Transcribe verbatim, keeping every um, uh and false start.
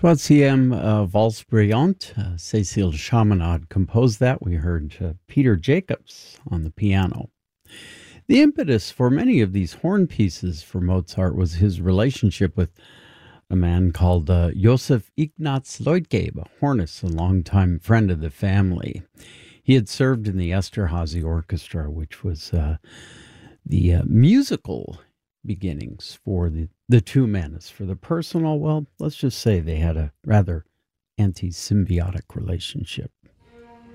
Troisième uh, Valse Brillante, uh, Cécile Chaminade composed that. We heard uh, Peter Jacobs on the piano. The impetus for many of these horn pieces for Mozart was his relationship with a man called uh, Joseph Ignaz Leutgeb, a hornist, a longtime friend of the family. He had served in the Esterházy Orchestra, which was uh, the uh, musical beginnings for the, the two men. As for the personal, well, let's just say they had a rather anti-symbiotic relationship.